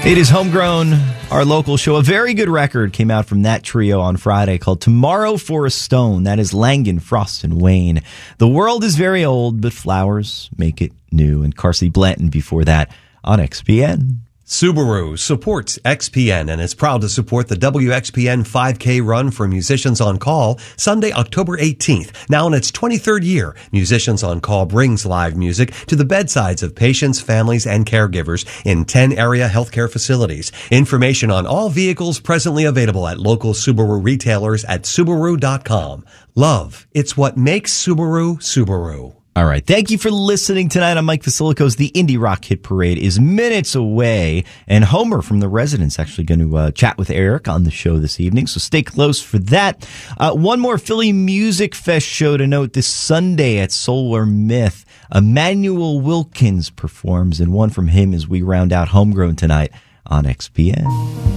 It is Homegrown, our local show. A very good record came out from that trio on Friday called Tomorrow for a Stone. That is Langan, Frost, and Wayne. The world is very old, but flowers make it new. And Carsey Blanton before that on XPN. Subaru supports XPN and is proud to support the WXPN 5K run for Musicians on Call Sunday, October 18th. Now in its 23rd year, Musicians on Call brings live music to the bedsides of patients, families, and caregivers in 10 area healthcare facilities. Information on all vehicles presently available at local Subaru retailers at Subaru.com. Love, it's what makes Subaru, Subaru. All right. Thank you for listening tonight on Mike Vasilico's The Indie Rock Hit Parade is minutes away. And Homer from The Resident's actually going to chat with Eric on the show this evening. So stay close for that. One more Philly Music Fest show to note this Sunday at Solar Myth. Emmanuel Wilkins performs, and one from him as we round out Homegrown tonight on XPN.